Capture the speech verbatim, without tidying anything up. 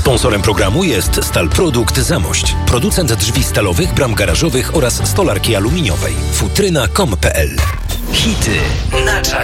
Sponsorem programu jest Stal Produkt Zamość, producent drzwi stalowych, bram garażowych oraz stolarki aluminiowej. futryna kropka com kropka pe el. Hity na czasie.